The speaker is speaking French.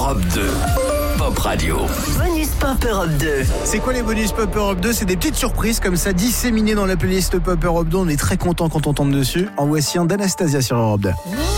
Europe 2. Pop Radio. Bonus Pop Europe 2. C'est quoi les bonus Pop Europe 2 ? C'est des petites surprises comme ça disséminées dans la playlist Pop Europe 2. On est très content quand on tombe dessus. En voici un d'Anastasia sur Europe 2.